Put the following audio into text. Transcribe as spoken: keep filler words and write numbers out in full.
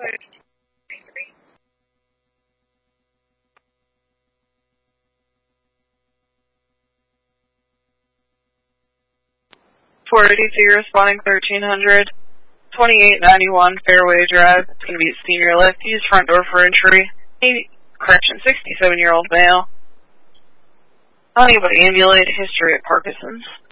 four eighty-two responding thirteen hundred. twenty-eight ninety-one Fairway Drive. It's going to be at Senior Left. Use front door for entry. Eighty, correction, sixty-seven-year-old male. Unable to ambulate. History at Parkinson's.